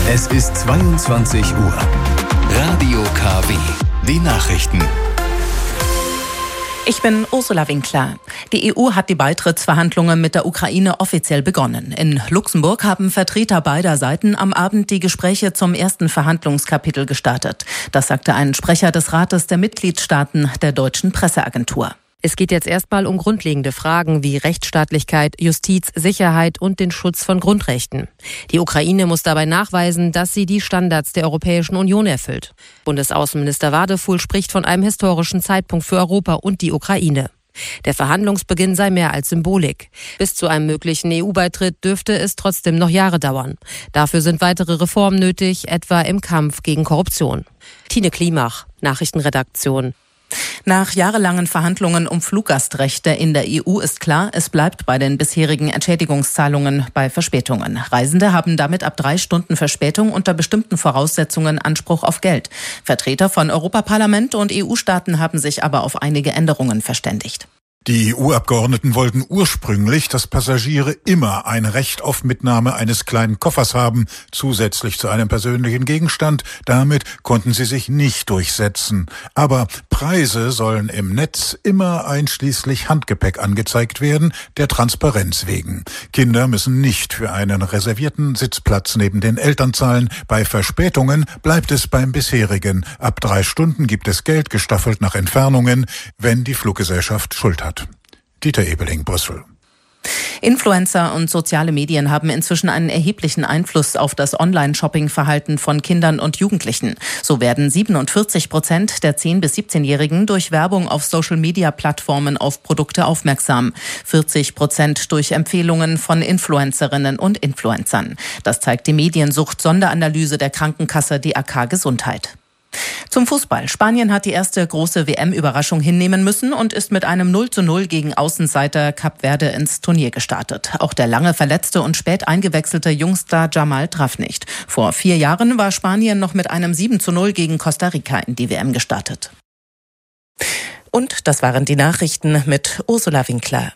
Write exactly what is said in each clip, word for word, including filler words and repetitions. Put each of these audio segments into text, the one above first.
Es ist zweiundzwanzig Uhr. Radio K W. Die Nachrichten. Ich bin Ursula Winkler. Die E U hat die Beitrittsverhandlungen mit der Ukraine offiziell begonnen. In Luxemburg haben Vertreter beider Seiten am Abend die Gespräche zum ersten Verhandlungskapitel gestartet. Das sagte ein Sprecher des Rates der Mitgliedstaaten der deutschen Presseagentur. Es geht jetzt erstmal um grundlegende Fragen wie Rechtsstaatlichkeit, Justiz, Sicherheit und den Schutz von Grundrechten. Die Ukraine muss dabei nachweisen, dass sie die Standards der Europäischen Union erfüllt. Bundesaußenminister Wadefuhl spricht von einem historischen Zeitpunkt für Europa und die Ukraine. Der Verhandlungsbeginn sei mehr als Symbolik. Bis zu einem möglichen E U-Beitritt dürfte es trotzdem noch Jahre dauern. Dafür sind weitere Reformen nötig, etwa im Kampf gegen Korruption. Tine Klimach, Nachrichtenredaktion. Nach jahrelangen Verhandlungen um Fluggastrechte in der E U ist klar, es bleibt bei den bisherigen Entschädigungszahlungen bei Verspätungen. Reisende haben damit ab drei Stunden Verspätung unter bestimmten Voraussetzungen Anspruch auf Geld. Vertreter von Europaparlament und E U-Staaten haben sich aber auf einige Änderungen verständigt. Die E U-Abgeordneten wollten ursprünglich, dass Passagiere immer ein Recht auf Mitnahme eines kleinen Koffers haben, zusätzlich zu einem persönlichen Gegenstand. Damit konnten sie sich nicht durchsetzen. Aber Preise sollen im Netz immer einschließlich Handgepäck angezeigt werden, der Transparenz wegen. Kinder müssen nicht für einen reservierten Sitzplatz neben den Eltern zahlen. Bei Verspätungen bleibt es beim bisherigen. Ab drei Stunden gibt es Geld, gestaffelt nach Entfernungen, wenn die Fluggesellschaft Schuld hat. Dieter Ebeling, Brüssel. Influencer und soziale Medien haben inzwischen einen erheblichen Einfluss auf das Online-Shopping-Verhalten von Kindern und Jugendlichen. So werden siebenundvierzig Prozent der zehn- bis siebzehnjährigen durch Werbung auf Social-Media-Plattformen auf Produkte aufmerksam. vierzig Prozent durch Empfehlungen von Influencerinnen und Influencern. Das zeigt die Mediensucht-Sonderanalyse der Krankenkasse D A K Gesundheit. Zum Fußball. Spanien hat die erste große W M-Überraschung hinnehmen müssen und ist mit einem null zu null gegen Außenseiter Kap Verde ins Turnier gestartet. Auch der lange verletzte und spät eingewechselte Jungstar Jamal traf nicht. Vor vier Jahren war Spanien noch mit einem sieben zu null gegen Costa Rica in die W M gestartet. Und das waren die Nachrichten mit Ursula Winkler.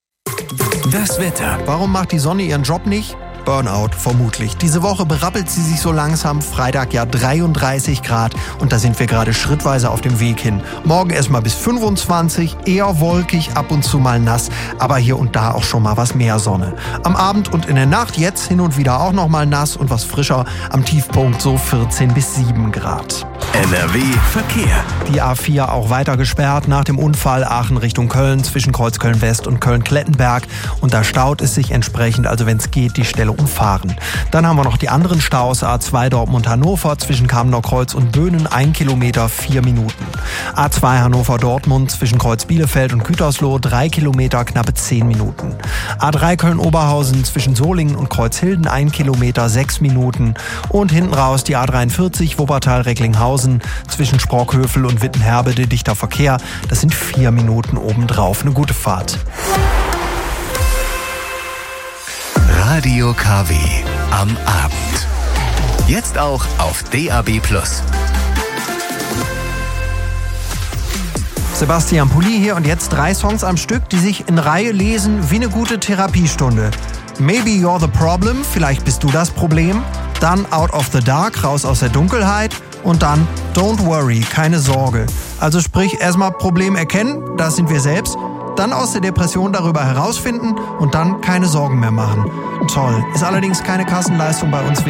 Das Wetter. Warum macht die Sonne ihren Job nicht? Burnout, vermutlich. Diese Woche berappelt sie sich so langsam. Freitag ja dreiunddreißig Grad und da sind wir gerade schrittweise auf dem Weg hin. Morgen erstmal bis fünfundzwanzig, eher wolkig, ab und zu mal nass, aber hier und da auch schon mal was mehr Sonne. Am Abend und in der Nacht jetzt hin und wieder auch noch mal nass und was frischer. Am Tiefpunkt so vierzehn bis sieben Grad. N R W Verkehr. Die A vier auch weiter gesperrt nach dem Unfall Aachen Richtung Köln zwischen Kreuzköln West und Köln-Klettenberg. Und da staut es sich entsprechend, also wenn es geht, die Stelle umfahren. Dann haben wir noch die anderen Staus, A zwei Dortmund-Hannover zwischen Kamener Kreuz und Böhnen, ein Kilometer, vier Minuten. A zwei Hannover-Dortmund zwischen Kreuz Bielefeld und Gütersloh, drei Kilometer, knappe zehn Minuten. A drei Köln-Oberhausen zwischen Solingen und Kreuzhilden, ein Kilometer, sechs Minuten. Und hinten raus die A dreiundvierzig Wuppertal-Recklinghausen zwischen Sprockhövel und Wittenherbede, dichter Verkehr. Das sind vier Minuten obendrauf. Eine gute Fahrt. Radio K W am Abend. Jetzt auch auf D A B plus. Sebastian Pulli hier und jetzt drei Songs am Stück, die sich in Reihe lesen wie eine gute Therapiestunde. Maybe You're the Problem, vielleicht bist du das Problem. Dann Out of the Dark, raus aus der Dunkelheit. Und dann Don't Worry, keine Sorge. Also sprich, erstmal Problem erkennen, das sind wir selbst. Dann aus der Depression darüber herausfinden und dann keine Sorgen mehr machen. Toll. Ist allerdings keine Kassenleistung bei uns.